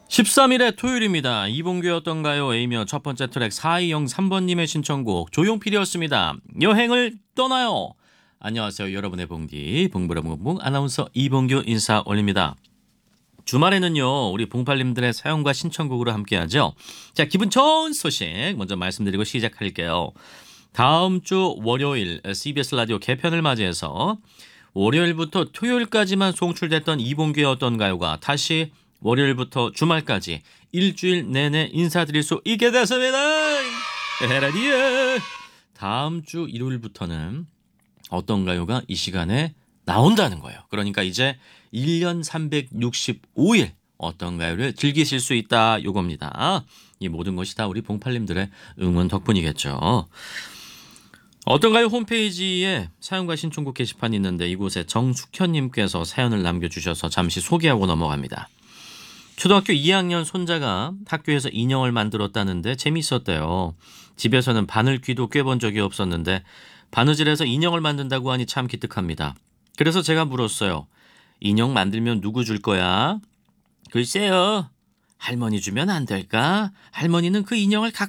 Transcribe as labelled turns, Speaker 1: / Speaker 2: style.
Speaker 1: 13일의 토요일입니다. 이봉규의 어떤가요? A며 첫 번째 트랙 4203번님의 신청곡 조용필이었습니다. 여행을 떠나요. 안녕하세요. 여러분의 봉디 봉부라봉봉 아나운서 이봉규 인사 올립니다. 주말에는요. 우리 봉팔님들의 사연과 신청곡으로 함께하죠. 자, 기분 좋은 소식 먼저 말씀드리고 시작할게요. 다음 주 월요일 CBS 라디오 개편을 맞이해서 월요일부터 토요일까지만 송출됐던 이봉규의 어떤가요가 다시 월요일부터 주말까지 일주일 내내 인사드릴 수 있게 됐습니다. 헤라디에 다음 주 일요일부터는 어떤가요가 이 시간에 나온다는 거예요. 그러니까 이제 1년 365일 어떤가요를 즐기실 수 있다 요겁니다. 이 모든 것이 다 우리 봉팔님들의 응원 덕분이겠죠. 어떤가요 홈페이지에 사연과 신청곡 게시판이 있는데 이곳에 정숙현님께서 사연을 남겨주셔서 잠시 소개하고 넘어갑니다. 초등학교 2학년 손자가 학교에서 인형을 만들었다는데 재밌었대요. 집에서는 바늘귀도 꿰본 적이 없었는데 바느질해서 인형을 만든다고 하니 참 기특합니다. 그래서 제가 물었어요. 인형 만들면 누구 줄 거야? 글쎄요. 할머니 주면 안 될까? 할머니는 그 인형을